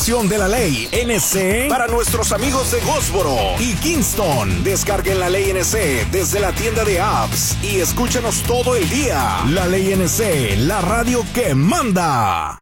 De la ley NC para nuestros amigos de Goldsboro y Kingston. Descarguen la ley NC desde la tienda de apps y escúchanos todo el día. La ley NC, la radio que manda.